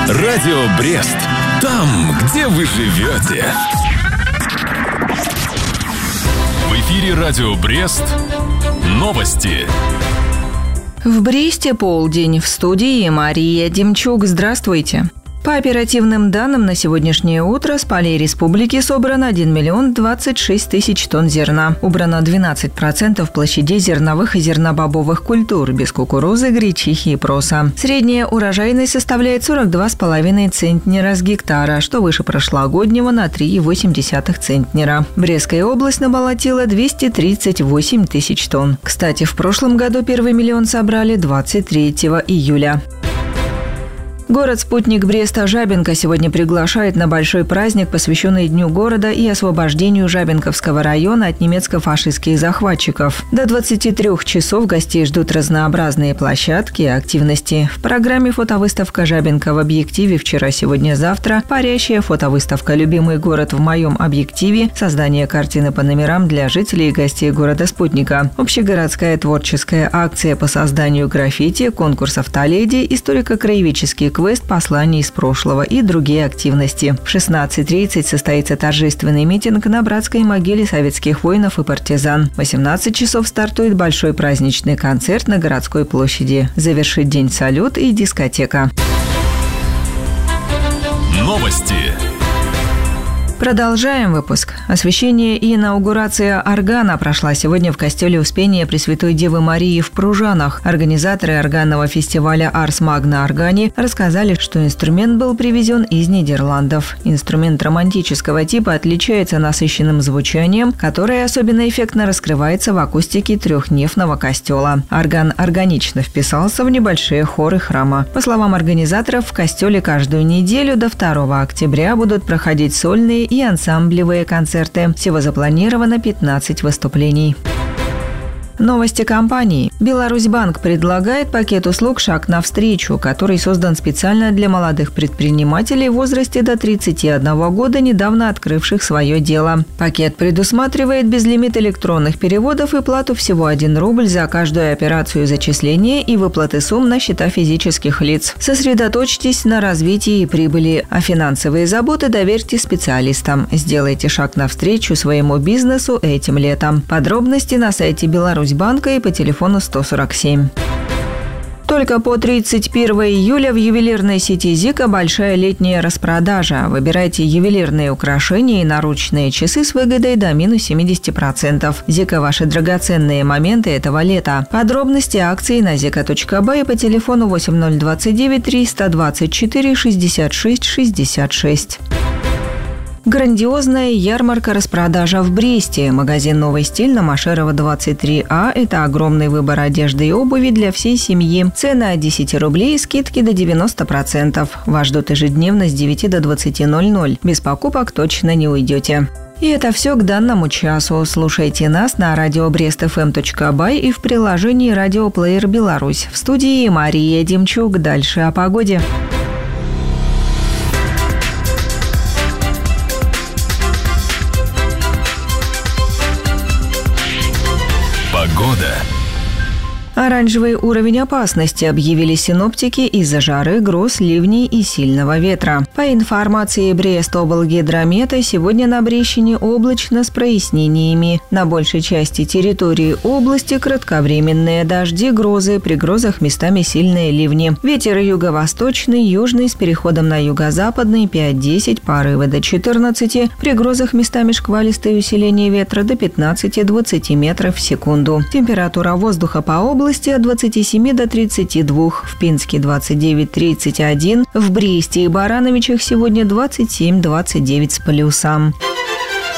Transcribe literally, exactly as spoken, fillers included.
Радио Брест. Там, где вы живете. В эфире Радио Брест. Новости. В Бресте полдень. В студии Мария Демчук. Здравствуйте. По оперативным данным, на сегодняшнее утро с полей республики собрано один миллион двадцать шесть тысяч тонн зерна. Убрано двенадцать процентов площадей зерновых и зернобобовых культур, без кукурузы, гречихи и проса. Средняя урожайность составляет сорок два с половиной центнера с гектара, что выше прошлогоднего на три целых восемь десятых центнера. Брестская область наболотила двести тридцать восемь тысяч тонн. Кстати, в прошлом году первый миллион собрали двадцать третьего июля. Город-спутник Бреста Жабинка сегодня приглашает на большой праздник, посвященный Дню города и освобождению Жабинковского района от немецко-фашистских захватчиков. До двадцати трёх часов гостей ждут разнообразные площадки и активности. В программе фотовыставка «Жабинка в объективе» вчера, сегодня, завтра, парящая фотовыставка «Любимый город в моем объективе», создание картины по номерам для жителей и гостей города-спутника, общегородская творческая акция по созданию граффити, конкурс автоледи, историко-краеведческий квест «Послание из прошлого» и другие активности. В шестнадцать тридцать состоится торжественный митинг на братской могиле советских воинов и партизан. В восемнадцать часов стартует большой праздничный концерт на городской площади. Завершит день салют и дискотека. Новости. Продолжаем выпуск. Освящение и инаугурация органа прошла сегодня в костеле Успения Пресвятой Девы Марии в Пружанах. Организаторы органного фестиваля «Арс Магна Органи» рассказали, что инструмент был привезен из Нидерландов. Инструмент романтического типа отличается насыщенным звучанием, которое особенно эффектно раскрывается в акустике трехнефного костела. Орган органично вписался в небольшие хоры храма. По словам организаторов, в костеле каждую неделю до второго октября будут проходить сольные и ансамблевые концерты. Всего запланировано пятнадцать выступлений. Новости компании. Беларусьбанк предлагает пакет услуг «Шаг навстречу», который создан специально для молодых предпринимателей в возрасте до тридцати одного года, недавно открывших свое дело. Пакет предусматривает безлимит электронных переводов и плату всего один рубль за каждую операцию зачисления и выплаты сумм на счета физических лиц. Сосредоточьтесь на развитии и прибыли, а финансовые заботы доверьте специалистам. Сделайте шаг навстречу своему бизнесу этим летом. Подробности на сайте Беларусь банка и по телефону сто сорок семь. Только по тридцать первого июля в ювелирной сети «Зика» большая летняя распродажа. Выбирайте ювелирные украшения и наручные часы с выгодой до минус семьдесят процентов. «Зика» – ваши драгоценные моменты этого лета. Подробности акции на зика точка бай и по телефону восемь ноль двадцать девять триста двадцать четыре шестьдесят шесть шестьдесят шесть. Грандиозная ярмарка-распродажа в Бресте. Магазин «Новый стиль» на Машерова двадцать три А – это огромный выбор одежды и обуви для всей семьи. Цены от десяти рублей, скидки до девяноста процентов. Вас ждут ежедневно с девяти до двадцати ноль-ноль. Без покупок точно не уйдете. И это все к данному часу. Слушайте нас на радио брест эф эм точка бай и в приложении «Радиоплеер Беларусь». В студии Мария Демчук. Дальше о погоде. Погода. Оранжевый уровень опасности объявили синоптики из-за жары, гроз, ливней и сильного ветра. По информации Брест-облгидромета, сегодня на Брещине облачно с прояснениями. На большей части территории области кратковременные дожди, грозы, при грозах местами сильные ливни. Ветер юго-восточный, южный с переходом на юго-западный пять-десять, порывы до четырнадцати, при грозах местами шквалистое усиление ветра до пятнадцати-двадцати метров в секунду. Температура воздуха по области от двадцати семи до тридцати двух, в Пинске двадцать девять тридцать один, в Бресте и Барановичах сегодня двадцать семь двадцать девять с плюсом.